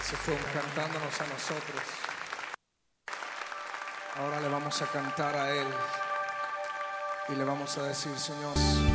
Se fue cantándonos a nosotros. Ahora le vamos a cantar a Él y le vamos a decir: Señor,